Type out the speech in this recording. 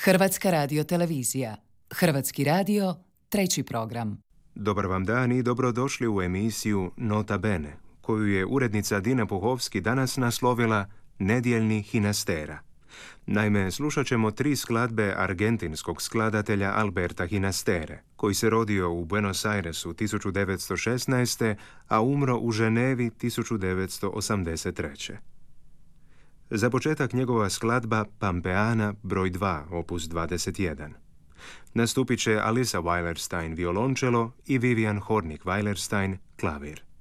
Hrvatska radiotelevizija. Hrvatski radio, treći program. Dobar vam dan i dobrodošli u emisiju Nota Bene, koju je urednica Dina Puhovski danas naslovila Nedjeljni Hinastera. Naime, slušat ćemo 3 skladbe argentinskog skladatelja Alberta Hinastere, koji se rodio u Buenos Airesu 1916. a umro u Ženevi 1983. Za početak njegova skladba Pampeana broj 2, opus 21. Nastupit će Alisa Weilerstein violončelo i Vivian Hornig Weilerstein klavir.